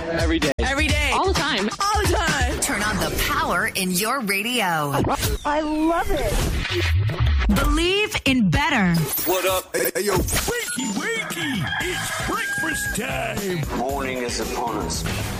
Every day. Every day. All the time. All the time. Turn on the power in your radio. I love it. Believe in better. What up? Hey, yo. Wakey, wakey. It's breakfast time. Morning is upon us.